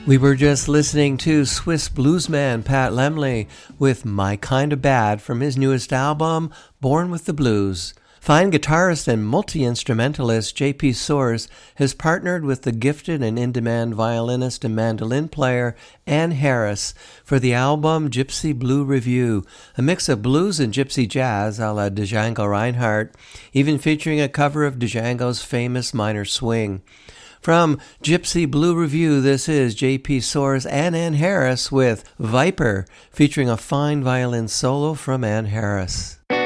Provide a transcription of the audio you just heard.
We were just listening to Swiss bluesman Pat Lemley with My Kinda Bad from his newest album, Born with the Blues. Fine guitarist and multi-instrumentalist J.P. Soares has partnered with the gifted and in-demand violinist and mandolin player Ann Harris for the album Gypsy Blue Review, a mix of blues and gypsy jazz a la Django Reinhardt, even featuring a cover of Django's famous minor swing. From Gypsy Blue Review, this is J.P. Soares and Ann Harris with Viper, featuring a fine violin solo from Ann Harris.